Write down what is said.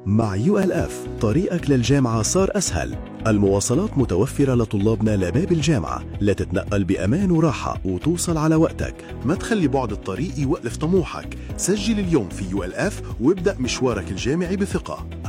مع ULF طريقك للجامعة صار أسهل. المواصلات متوفرة لطلابنا لباب الجامعة لتتنقل بأمان وراحة وتوصل على وقتك. ما تخلي بعد الطريق يوقف طموحك. سجل اليوم في ULF وابدأ مشوارك الجامعي بثقة.